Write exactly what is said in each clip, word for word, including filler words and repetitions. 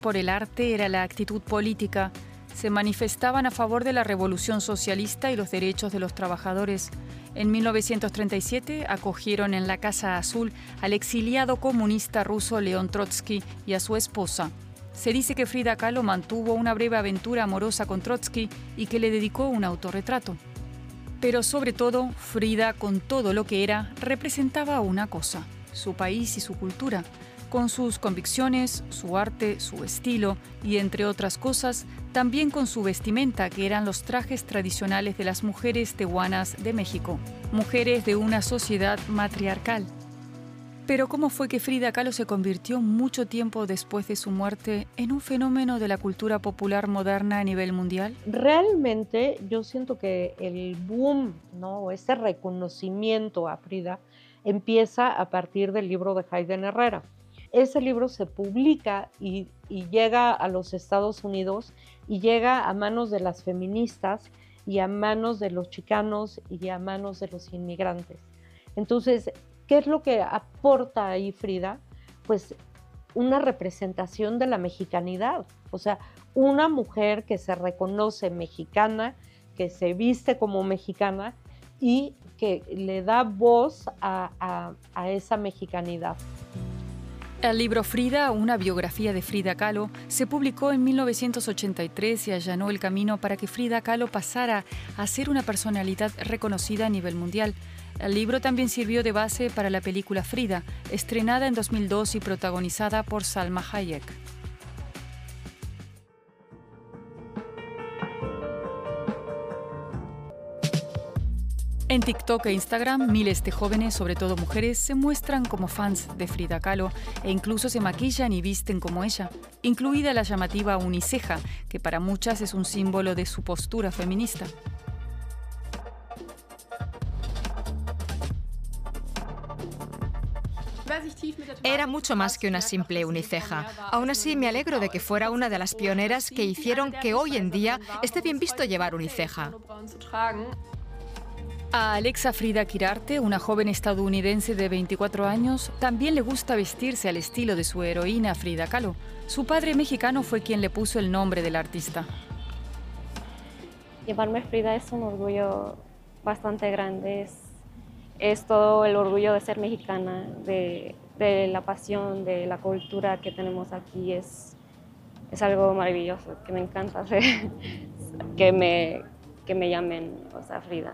por el arte era la actitud política. Se manifestaban a favor de la revolución socialista y los derechos de los trabajadores. En mil novecientos treinta y siete acogieron en la Casa Azul al exiliado comunista ruso León Trotsky y a su esposa. Se dice que Frida Kahlo mantuvo una breve aventura amorosa con Trotsky y que le dedicó un autorretrato. Pero sobre todo, Frida, con todo lo que era, representaba una cosa: su país y su cultura, con sus convicciones, su arte, su estilo y, entre otras cosas, también con su vestimenta, que eran los trajes tradicionales de las mujeres tehuanas de México, mujeres de una sociedad matriarcal. Pero ¿cómo fue que Frida Kahlo se convirtió mucho tiempo después de su muerte en un fenómeno de la cultura popular moderna a nivel mundial? Realmente yo siento que el boom, ¿no? Ese reconocimiento a Frida empieza a partir del libro de Hayden Herrera. Ese libro se publica y, y llega a los Estados Unidos y llega a manos de las feministas y a manos de los chicanos y a manos de los inmigrantes. Entonces, ¿qué es lo que aporta ahí Frida? Pues una representación de la mexicanidad, o sea, una mujer que se reconoce mexicana, que se viste como mexicana y que le da voz a, a, a esa mexicanidad. El libro Frida, una biografía de Frida Kahlo, se publicó en mil novecientos ochenta y tres y allanó el camino para que Frida Kahlo pasara a ser una personalidad reconocida a nivel mundial. El libro también sirvió de base para la película Frida, estrenada en dos mil dos y protagonizada por Salma Hayek. En TikTok e Instagram, miles de jóvenes, sobre todo mujeres, se muestran como fans de Frida Kahlo e incluso se maquillan y visten como ella, incluida la llamativa uniceja, que para muchas es un símbolo de su postura feminista. Era mucho más que una simple uniceja. Aún así, me alegro de que fuera una de las pioneras que hicieron que hoy en día esté bien visto llevar uniceja. A Alexa Frida Quirarte, una joven estadounidense de veinticuatro años, también le gusta vestirse al estilo de su heroína Frida Kahlo. Su padre mexicano fue quien le puso el nombre del artista. Llamarme Frida es un orgullo bastante grande. Es, es todo el orgullo de ser mexicana, de, de la pasión, de la cultura que tenemos aquí. Es, es algo maravilloso, que me encanta hacer, que, me, que me llamen, o sea, Frida.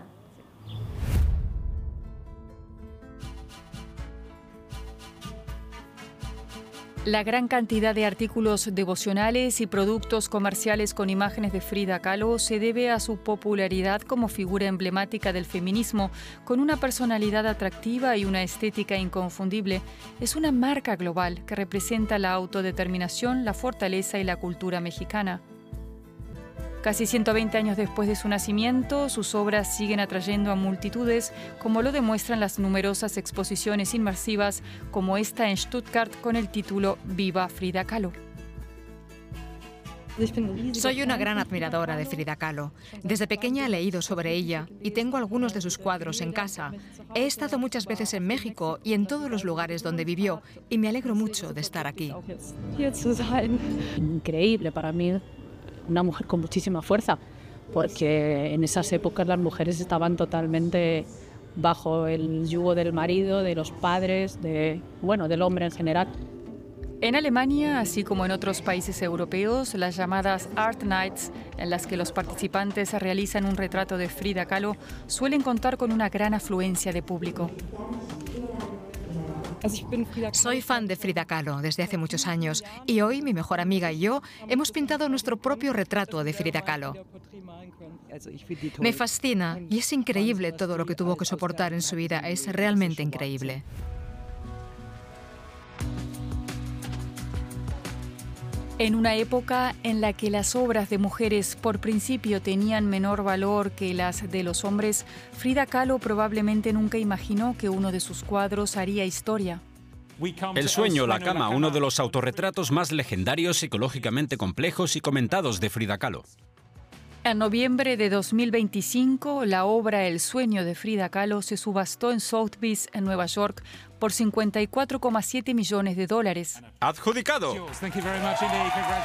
La gran cantidad de artículos devocionales y productos comerciales con imágenes de Frida Kahlo se debe a su popularidad como figura emblemática del feminismo, con una personalidad atractiva y una estética inconfundible. Es una marca global que representa la autodeterminación, la fortaleza y la cultura mexicana. Casi ciento veinte años después de su nacimiento, sus obras siguen atrayendo a multitudes, como lo demuestran las numerosas exposiciones inmersivas, como esta en Stuttgart con el título Viva Frida Kahlo. Soy una gran admiradora de Frida Kahlo. Desde pequeña he leído sobre ella y tengo algunos de sus cuadros en casa. He estado muchas veces en México y en todos los lugares donde vivió y me alegro mucho de estar aquí. Increíble para mí. Una mujer con muchísima fuerza, porque en esas épocas las mujeres estaban totalmente bajo el yugo del marido, de los padres, de, bueno, del hombre en general. En Alemania, así como en otros países europeos, las llamadas Art Nights, en las que los participantes realizan un retrato de Frida Kahlo, suelen contar con una gran afluencia de público. Soy fan de Frida Kahlo desde hace muchos años y hoy mi mejor amiga y yo hemos pintado nuestro propio retrato de Frida Kahlo. Me fascina y es increíble todo lo que tuvo que soportar en su vida, es realmente increíble. En una época en la que las obras de mujeres por principio tenían menor valor que las de los hombres, Frida Kahlo probablemente nunca imaginó que uno de sus cuadros haría historia. El sueño, la cama, uno de los autorretratos más legendarios, psicológicamente complejos y comentados de Frida Kahlo. En noviembre de dos mil veinticinco, la obra El sueño de Frida Kahlo se subastó en Sotheby's, en Nueva York, por cincuenta y cuatro coma siete millones de dólares. ¡Adjudicado!